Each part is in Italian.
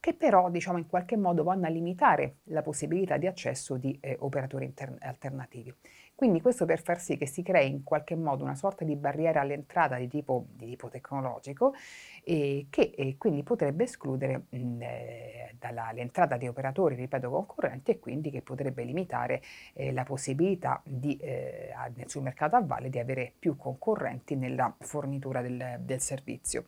che però diciamo in qualche modo vanno a limitare la possibilità di accesso di operatori alternativi. Quindi questo per far sì che si crei in qualche modo una sorta di barriera all'entrata di tipo tecnologico che quindi potrebbe escludere l'entrata di operatori, ripeto, concorrenti e quindi che potrebbe limitare la possibilità sul mercato a valle di avere più concorrenti nella fornitura del servizio.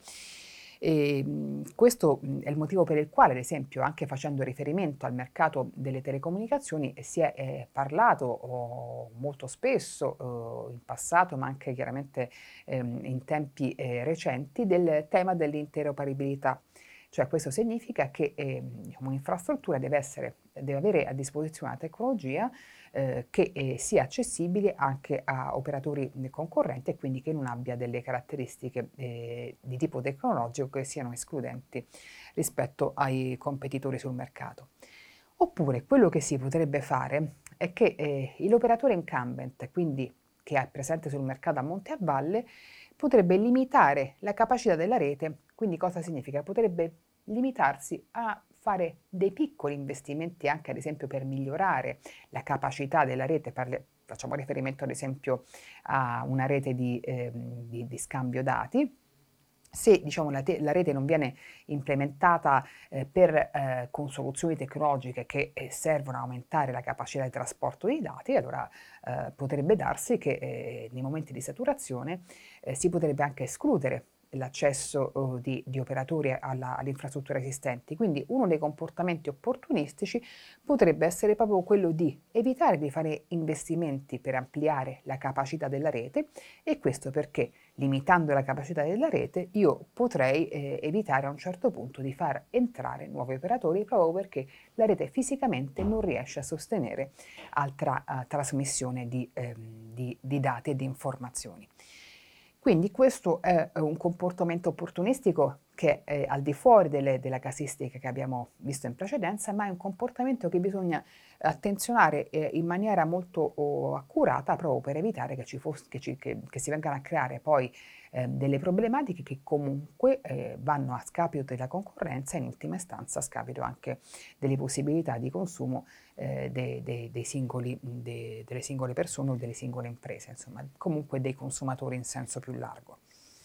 Questo è il motivo per il quale, ad esempio, anche facendo riferimento al mercato delle telecomunicazioni, si è parlato molto spesso in passato, ma anche chiaramente in tempi recenti, del tema dell'interoperabilità. Cioè questo significa che diciamo, un'infrastruttura deve avere a disposizione una tecnologia che sia accessibile anche a operatori concorrenti e quindi che non abbia delle caratteristiche di tipo tecnologico che siano escludenti rispetto ai competitori sul mercato. Oppure quello che si potrebbe fare è che l'operatore incumbent, quindi che è presente sul mercato a monte e a valle, potrebbe limitare la capacità della rete. Quindi cosa significa? Potrebbe limitarsi a fare dei piccoli investimenti anche ad esempio per migliorare la capacità della rete, facciamo riferimento ad esempio a una rete di scambio dati. Se diciamo, la rete non viene implementata con soluzioni tecnologiche che servono a aumentare la capacità di trasporto dei dati, allora potrebbe darsi che nei momenti di saturazione si potrebbe anche escludere l'accesso di operatori alle infrastrutture esistenti. Quindi uno dei comportamenti opportunistici potrebbe essere proprio quello di evitare di fare investimenti per ampliare la capacità della rete, e questo perché limitando la capacità della rete io potrei evitare a un certo punto di far entrare nuovi operatori proprio perché la rete fisicamente non riesce a sostenere altra trasmissione di dati e di informazioni. Quindi questo è un comportamento opportunistico che è al di fuori della casistica che abbiamo visto in precedenza, ma è un comportamento che bisogna attenzionare in maniera molto accurata proprio per evitare che si vengano a creare poi delle problematiche che comunque vanno a scapito della concorrenza e in ultima istanza a scapito anche delle possibilità di consumo delle singole persone o delle singole imprese, insomma, comunque dei consumatori in senso più largo.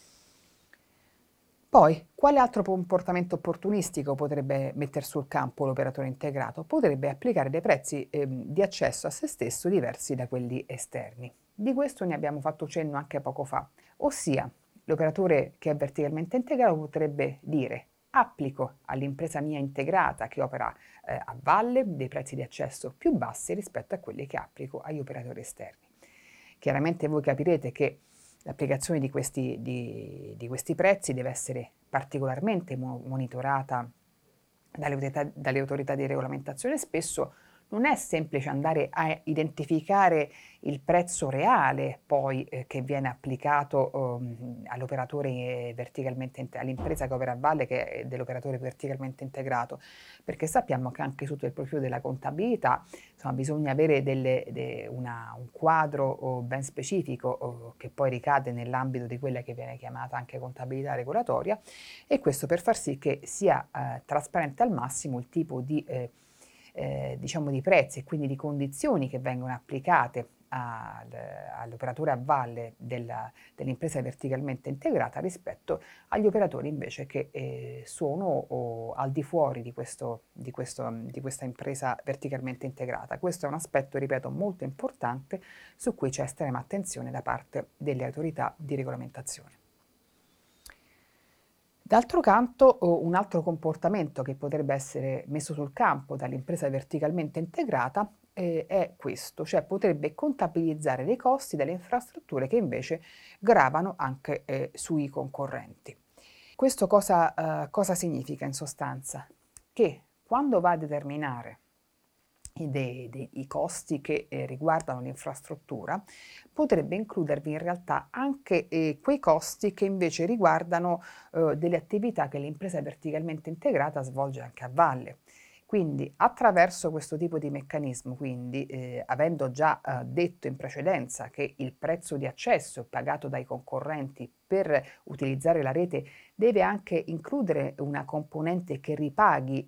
Poi, quale altro comportamento opportunistico potrebbe mettere sul campo l'operatore integrato? Potrebbe applicare dei prezzi di accesso a se stesso diversi da quelli esterni. Di questo ne abbiamo fatto cenno anche poco fa, ossia l'operatore che è verticalmente integrato potrebbe dire applico all'impresa mia integrata che opera a valle dei prezzi di accesso più bassi rispetto a quelli che applico agli operatori esterni. Chiaramente voi capirete che l'applicazione di questi prezzi deve essere particolarmente monitorata dalle autorità di regolamentazione. Spesso non è semplice andare a identificare il prezzo reale poi che viene applicato all'operatore all'impresa che opera a valle che è dell'operatore verticalmente integrato, perché sappiamo che anche sotto il profilo della contabilità insomma, bisogna avere un quadro ben specifico che poi ricade nell'ambito di quella che viene chiamata anche contabilità regolatoria, e questo per far sì che sia trasparente al massimo il tipo diciamo di prezzi e quindi di condizioni che vengono applicate all'operatore a valle dell'impresa verticalmente integrata rispetto agli operatori invece che sono al di fuori di questa impresa verticalmente integrata. Questo è un aspetto, ripeto, molto importante su cui c'è estrema attenzione da parte delle autorità di regolamentazione. D'altro canto, un altro comportamento che potrebbe essere messo sul campo dall'impresa verticalmente integrata è questo, cioè potrebbe contabilizzare dei costi delle infrastrutture che invece gravano anche sui concorrenti. Questo cosa significa in sostanza? Che quando va a determinare i costi che riguardano l'infrastruttura, potrebbe includervi in realtà anche quei costi che invece riguardano delle attività che l'impresa verticalmente integrata svolge anche a valle. Quindi attraverso questo tipo di meccanismo, quindi avendo già detto in precedenza che il prezzo di accesso pagato dai concorrenti per utilizzare la rete deve anche includere una componente che ripaghi